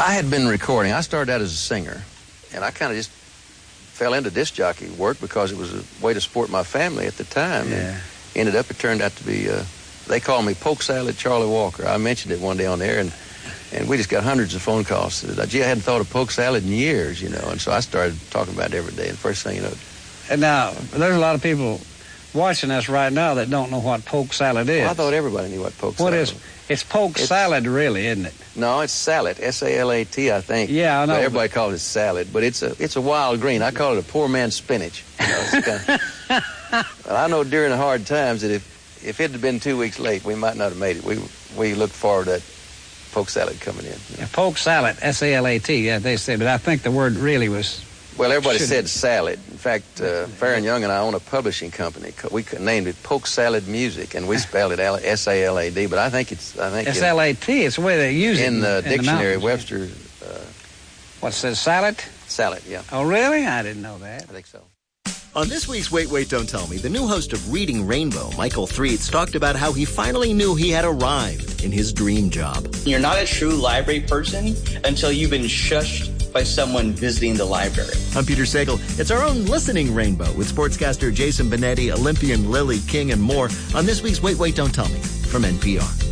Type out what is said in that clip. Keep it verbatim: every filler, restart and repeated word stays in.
I had been recording. I started out as a singer, and I kind of just fell into disc jockey work because it was a way to support my family at the time. Yeah. And ended up, it turned out to be, uh, they called me Polk Salad Charlie Walker. I mentioned it one day on there, and and we just got hundreds of phone calls. Gee, I hadn't thought of polk salad in years, you know, and so I started talking about it every day. And first thing you know... And now, there's a lot of people watching us right now that don't know what polk salad is. Well, I thought everybody knew what polk what salad is, was. It's polk it's, salad, really, isn't it? No, it's salad, S A L A T, I think. Yeah, I know. But everybody calls it salad, but it's a it's a wild green. I call it a poor man's spinach. You know, it's kinda, well, I know during the hard times that if, if it had been two weeks late, we might not have made it. We we looked forward to that polk salad coming in. You know? Yeah, polk salad, S A L A T, yeah, they said, but I think the word really was... Well, everybody Should said salad. In fact, uh, Farron Young and I own a publishing company. We named it Polk Salad Music, and we spelled it S A L A D. But I think it's I think S L A T. It's the way they use it in the in dictionary. The Webster. Uh, what says salad? Salad, yeah. Oh, really? I didn't know that. I think so. On this week's Wait, Wait, Don't Tell Me, the new host of Reading Rainbow, Michael Threets, talked about how he finally knew he had arrived in his dream job. You're not a true library person until you've been shushed by someone visiting the library. I'm Peter Sagal. It's our own listening rainbow with sportscaster Jason Benetti, Olympian Lily King, and more on this week's Wait, Wait, Don't Tell Me from N P R.